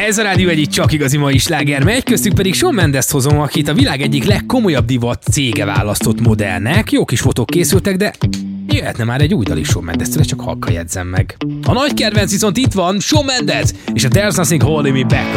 Ez a rádió egyik csak igazi mai sláger megy, köztük pedig Shawn Mendes-t hozom, akit a világ egyik legkomolyabb divat cége választott modellnek. Jó kis fotók készültek, de jöhetne már egy új dal is Shawn Mendes-től, csak halkan jegyzem meg. A nagy kedvenc viszont itt van, Shawn Mendes és a There's Nothing Holding Me Back.